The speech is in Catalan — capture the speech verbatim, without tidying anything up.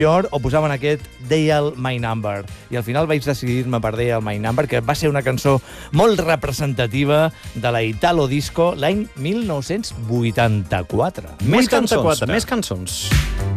o posaven aquest Dial My Number. I al final vaig decidir-me per Dial My Number, que va ser una cançó molt representativa de la Italo Disco l'any mil nou-cents vuitanta-quatre. Més cançons, més cançons.